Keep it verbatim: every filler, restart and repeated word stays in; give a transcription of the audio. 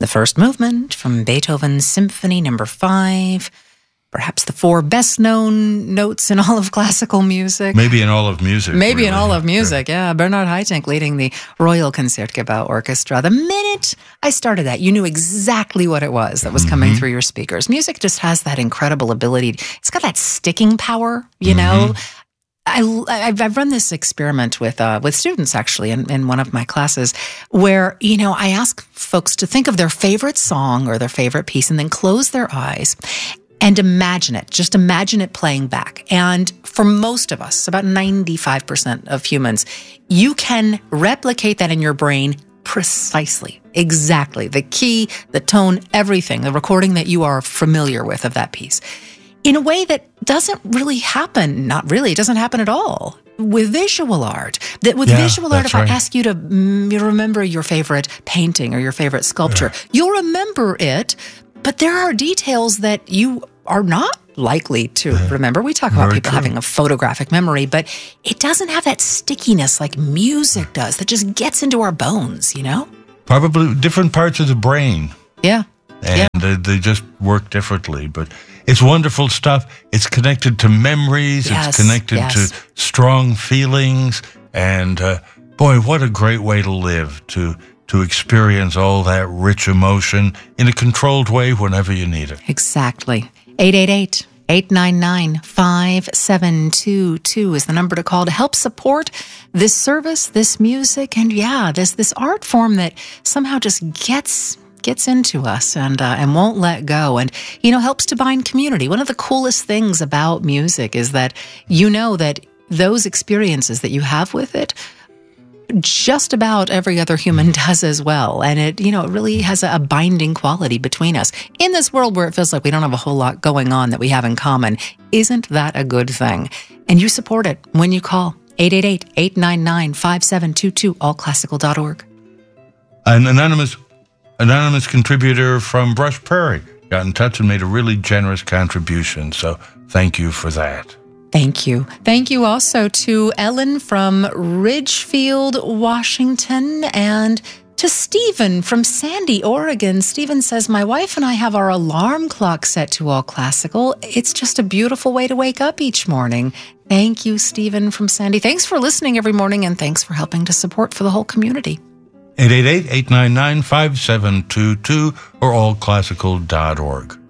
the first movement from Beethoven's Symphony Number Five. Perhaps the four best-known notes in all of classical music. Maybe in all of music. Maybe really. in all of music, yeah. yeah. Bernard Haitink leading the Royal Concertgebouw Orchestra. The minute I started that, you knew exactly what it was that was mm-hmm. coming through your speakers. Music just has that incredible ability. It's got that sticking power, you mm-hmm. know. I, I've, I've run this experiment with uh, with students, actually, in, in one of my classes, where, you know, I ask folks to think of their favorite song or their favorite piece and then close their eyes and imagine it. Just imagine it playing back. And for most of us, about ninety-five percent of humans, you can replicate that in your brain precisely, exactly. The key, the tone, everything, the recording that you are familiar with of that piece. In a way that doesn't really happen, not really, it doesn't happen at all with visual art. That with yeah, visual art, if right. I ask you to mm, remember your favorite painting or your favorite sculpture, yeah. you'll remember it, but there are details that you are not likely to yeah. remember. We talk about Very people true. having a photographic memory, but it doesn't have that stickiness like music does that just gets into our bones, you know? Probably different parts of the brain. Yeah. And yeah. they, they just work differently, but it's wonderful stuff. It's connected to memories. Yes, it's connected yes. to strong feelings. And uh, boy, what a great way to live, to to experience all that rich emotion in a controlled way whenever you need it. Exactly. eight eight eight, eight nine nine, five seven two two is the number to call to help support this service, this music, and yeah, this this art form that somehow just gets... gets into us and uh, and won't let go, and you know helps to bind community. One of the coolest things about music is that you know that those experiences that you have with it, just about every other human does as well, and it you know it really has a, a binding quality between us in this world where it feels like we don't have a whole lot going on that we have in common. Isn't that a good thing? And you support it when you call eight eight eight, eight nine nine, five seven two two, all classical dot org. An anonymous Anonymous contributor from Brush Prairie got in touch and made a really generous contribution, so thank you for that. Thank you. Thank you also to Ellen from Ridgefield, Washington, and to Stephen from Sandy, Oregon. Stephen says, my wife and I have our alarm clock set to all classical. It's just a beautiful way to wake up each morning. Thank you, Stephen from Sandy. Thanks for listening every morning, and thanks for helping to support for the whole community. eight eight eight, eight nine nine, five seven two two or all classical dot org.